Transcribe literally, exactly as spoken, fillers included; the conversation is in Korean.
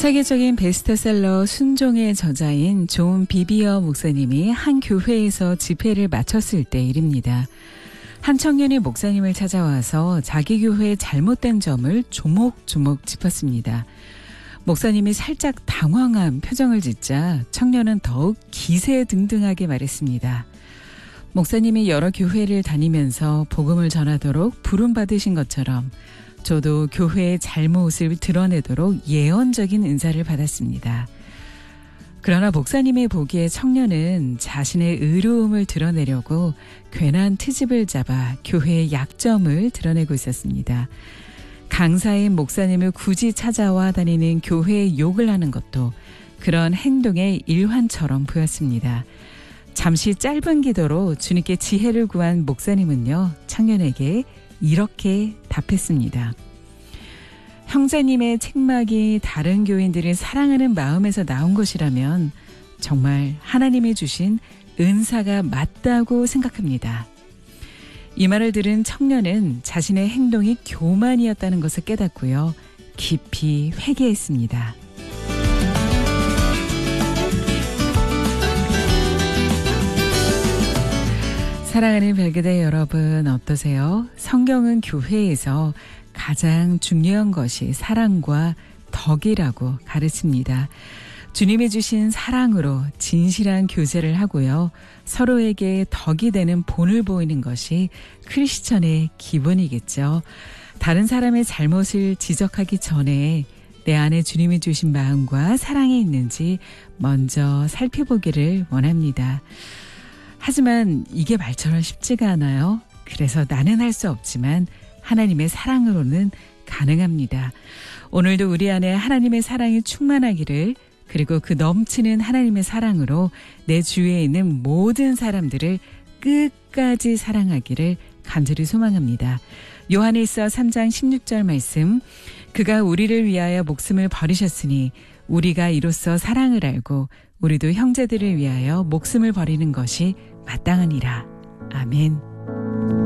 세계적인 베스트셀러 순종의 저자인 존 비비어 목사님이 한 교회에서 집회를 마쳤을 때 일입니다. 한 청년이 목사님을 찾아와서 자기 교회의 잘못된 점을 조목조목 짚었습니다. 목사님이 살짝 당황한 표정을 짓자 청년은 더욱 기세등등하게 말했습니다. 목사님이 여러 교회를 다니면서 복음을 전하도록 부름받으신 것처럼 저도 교회의 잘못을 드러내도록 예언적인 은사를 받았습니다. 그러나 목사님의 보기에 청년은 자신의 의로움을 드러내려고 괜한 트집을 잡아 교회의 약점을 드러내고 있었습니다. 강사인 목사님을 굳이 찾아와 다니는 교회에 욕을 하는 것도 그런 행동의 일환처럼 보였습니다. 잠시 짧은 기도로 주님께 지혜를 구한 목사님은요, 청년에게 이렇게 답했습니다. 형제님의 책망이 다른 교인들을 사랑하는 마음에서 나온 것이라면 정말 하나님이 주신 은사가 맞다고 생각합니다. 이 말을 들은 청년은 자신의 행동이 교만이었다는 것을 깨닫고요, 깊이 회개했습니다. 사랑하는 별그대 여러분, 어떠세요? 성경은 교회에서 가장 중요한 것이 사랑과 덕이라고 가르칩니다. 주님이 주신 사랑으로 진실한 교제를 하고요, 서로에게 덕이 되는 본을 보이는 것이 크리스천의 기본이겠죠. 다른 사람의 잘못을 지적하기 전에 내 안에 주님이 주신 마음과 사랑이 있는지 먼저 살펴보기를 원합니다. 하지만 이게 말처럼 쉽지가 않아요. 그래서 나는 할 수 없지만 하나님의 사랑으로는 가능합니다. 오늘도 우리 안에 하나님의 사랑이 충만하기를, 그리고 그 넘치는 하나님의 사랑으로 내 주위에 있는 모든 사람들을 끝까지 사랑하기를 간절히 소망합니다. 요한일서 삼 장 십육 절 말씀, 그가 우리를 위하여 목숨을 버리셨으니 우리가 이로써 사랑을 알고 우리도 형제들을 위하여 목숨을 버리는 것이 마땅하니라. 아멘.